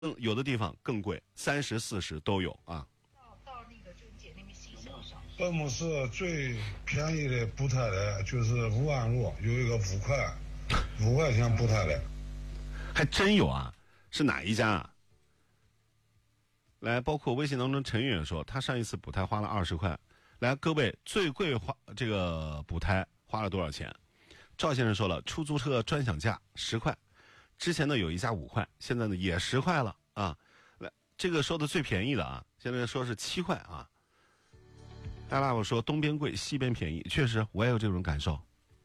有的地方更贵，30、40都有啊。 到那个就是姐那边新销上。 本木市最便宜的补胎的就是5万路有一个5块钱补胎的， 还真有啊，是哪一家啊？来，包括微信当中陈远说，他上一次补胎花了20块。来，各位最贵这个补胎花了多少钱？赵先生说了，出租车专享价10块，之前呢有一家5块，现在呢也10块了啊。来，这个说的最便宜的啊，现在说是7块啊。大爸爸说东边贵西边便宜，确实我也有这种感受。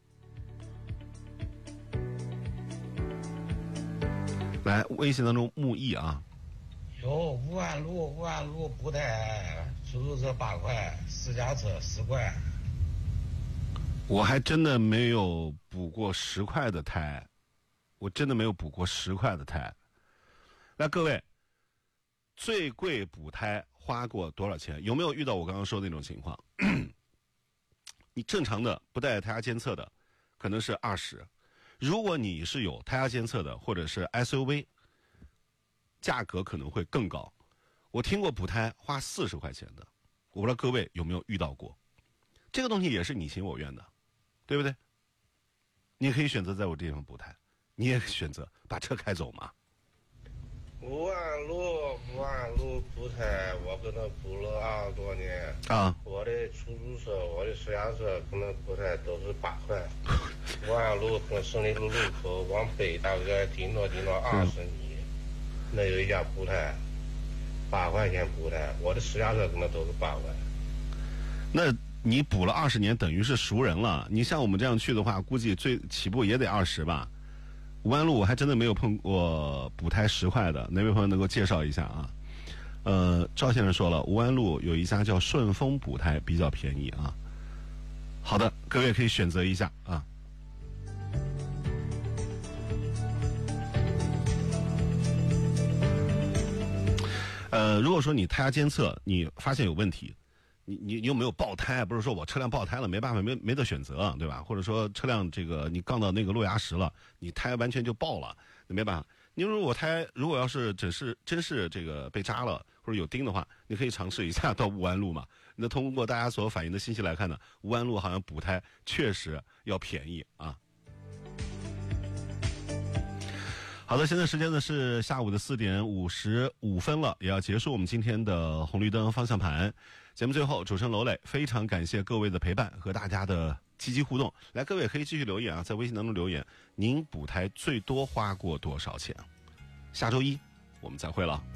来，微信当中木易啊， 有5万路补胎，出租车8块，私家车10块。 我还真的没有补过10块的胎，我真的没有补过10块的胎。来，各位，最贵补胎花过多少钱？有没有遇到我刚刚说的那种情况？你正常的不带胎压监测的，可能是20。如果你是有胎压监测的，或者是 SUV， 价格可能会更高。我听过补胎花40块钱的，我不知道各位有没有遇到过。这个东西也是你情我愿的，对不对？你可以选择在我这地方补胎，你也选择把车开走嘛。 5万路补胎，我跟他补了20多年啊。 我的出租车、我的私家车跟他补胎都是8块。5万路从胜利路路口往北大概顶多20米，那有一家补胎，8块钱补胎，我的私家车跟他都是8块。 那你补了20年，等于是熟人了。你像我们这样去的话，估计最起步也得20吧。5万路我还真的没有碰过补胎10块的，哪位朋友能够介绍一下啊？赵先生说了，5万路有一家叫顺丰补胎比较便宜啊。好的，各位可以选择一下啊。如果说你胎压监测你发现有问题，你有没有爆胎？不是说我车辆爆胎了没办法，没得选择，对吧？或者说车辆这个你杠到那个落崖石了，你胎完全就爆了，那没办法。你如果如果要是真是这个被扎了或者有钉的话，你可以尝试一下到5万路嘛。那通过大家所反映的信息来看呢，5万路好像补胎确实要便宜啊。好的，现在时间呢是下午的4点55分了，也要结束我们今天的红绿灯方向盘。节目最后，主持人娄磊非常感谢各位的陪伴和大家的积极互动。来，各位可以继续留言啊，在微信当中留言，您补胎最多花过多少钱？下周一我们再会了。